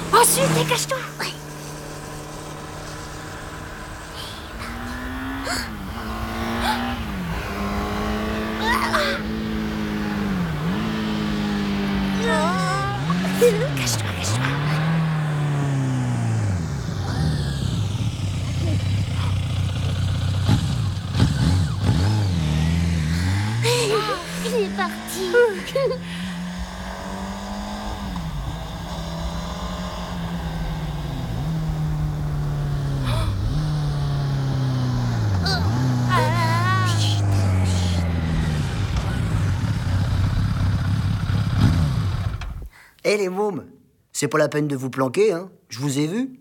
Ensuite, dégage-toi. Cache-toi, cache-toi. Il est parti. Hé les mômes, c'est pas la peine de vous planquer, hein. Je vous ai vu.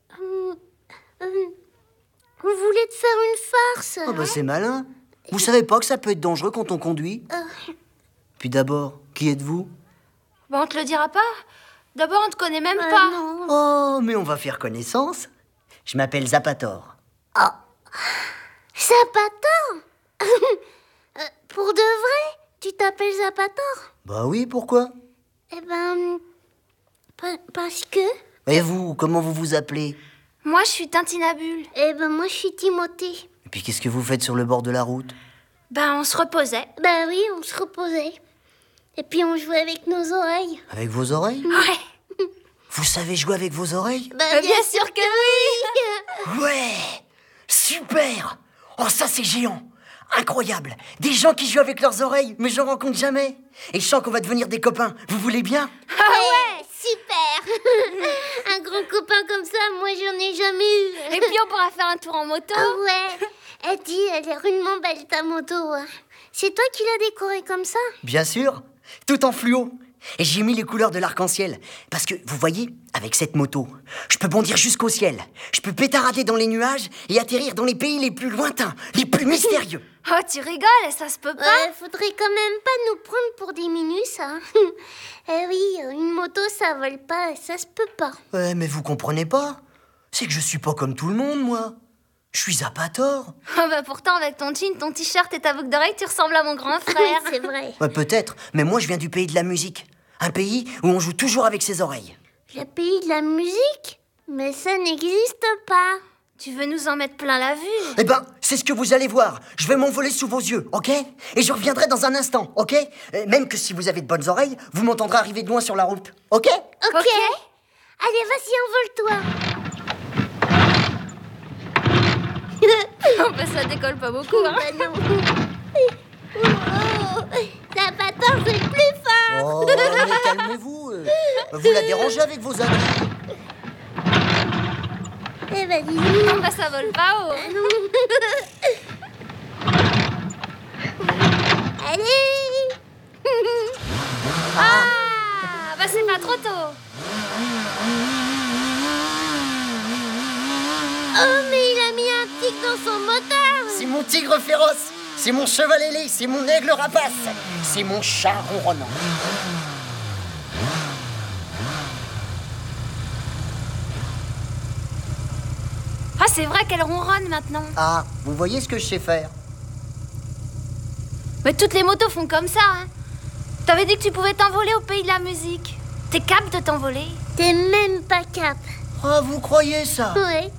On voulait te faire une farce. Oh bah c'est malin. Vous savez pas que ça peut être dangereux quand on conduit? Puis d'abord, qui êtes-vous? Bah, on te le dira pas. D'abord, on te connaît même pas. Non. Oh, mais on va faire connaissance. Je m'appelle Zapator. Zapator. Pour de vrai, tu t'appelles Zapator? Bah oui, pourquoi? Eh ben, parce que... Et vous, comment vous vous appelez? Moi, je suis Tintinabule. Eh ben, moi, je suis Timothée. Et puis qu'est-ce que vous faites sur le bord de la route? Ben, on se reposait. Bah oui, on se reposait. Et puis, on jouait avec nos oreilles. Avec vos oreilles? Ouais. Vous savez jouer avec vos oreilles? Bah, Bien sûr que oui. Ouais! Super! Oh, ça c'est géant! Incroyable! Des gens qui jouent avec leurs oreilles, mais j'en rencontre jamais. Et je sens qu'on va devenir des copains. Vous voulez bien? Ah ouais. Super. Un grand copain comme ça, moi, j'en ai jamais eu. Et puis, on pourra faire un tour en moto. Ah ouais. Elle dit, elle est rudement belle, ta moto. Ouais. C'est toi qui l'as décorée comme ça? Bien sûr, tout en fluo. Et j'ai mis les couleurs de l'arc-en-ciel. Parce que, vous voyez, avec cette moto, je peux bondir jusqu'au ciel. Je peux pétarader dans les nuages et atterrir dans les pays les plus lointains, les plus mystérieux. Oh, tu rigoles, ça se peut pas. Faudrait quand même pas nous prendre pour des minus, hein. Eh oui, une moto, ça vole pas, ça se peut pas. Ouais, mais vous comprenez pas? C'est que je suis pas comme tout le monde, moi. Je suis Zapator. Oh, bah pourtant, avec ton jean, ton t-shirt et ta boucle d'oreille, tu ressembles à mon grand frère. C'est vrai. Ouais, peut-être, mais moi je viens du pays de la musique. Un pays où on joue toujours avec ses oreilles. Le pays de la musique? Mais ça n'existe pas. Tu veux nous en mettre plein la vue? Eh ben, c'est ce que vous allez voir. Je vais m'envoler sous vos yeux, ok? Et je reviendrai dans un instant, ok? Même que si vous avez de bonnes oreilles, vous m'entendrez arriver de loin sur la route, ok? Ok. Allez, vas-y, envole-toi. Oh, bah ça décolle pas beaucoup, hein. Bah non. Zapator, c'est plus fort. Oh, mais calmez-vous. Vous la dérangez avec vos amis. Eh ben, dis Oh, bah ça vole pas haut. Allez. Ah, bah c'est pas trop tôt. Oh, mais il a mis un tic dans son moteur. C'est mon tigre féroce. C'est mon cheval ailé. C'est mon aigle rapace. C'est mon chat ronronnant. Ah, c'est vrai qu'elle ronronne maintenant. Ah, vous voyez ce que je sais faire? Mais toutes les motos font comme ça, hein. T'avais dit que tu pouvais t'envoler au pays de la musique. T'es capable de t'envoler? T'es même pas cap. Ah, vous croyez ça? Ouais.